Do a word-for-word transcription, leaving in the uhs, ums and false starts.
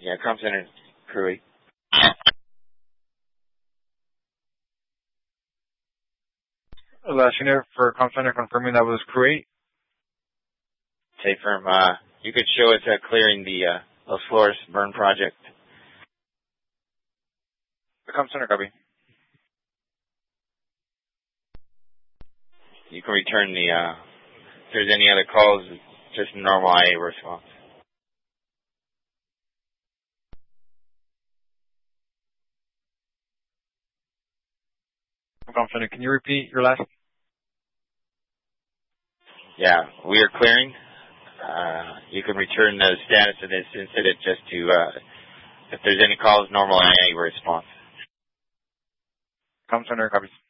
Yeah, comm center, crew eight. Last unit for comm center confirming that was crew eight. Say firm, uh, you could show us uh, clearing the uh, Los Flores burn project. The comm center copy. You can return the, uh, if there's any other calls, just normal I A response. Comm center, can you repeat your last? Yeah, we are clearing. Uh, you can return the status of this incident just to, uh, if there's any calls, normal I A response. Comm center copy.